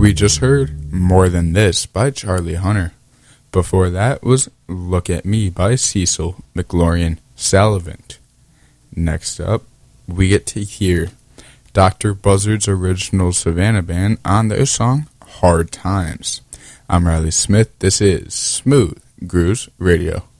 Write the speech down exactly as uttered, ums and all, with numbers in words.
We just heard More Than This by Charlie Hunter. Before that was Look at Me by Cecil McLaurin Salivant. Next up, we get to hear Doctor Buzzard's original Savannah Band on their song Hard Times. I'm Riley Smith. This is Smooth Grooves Radio.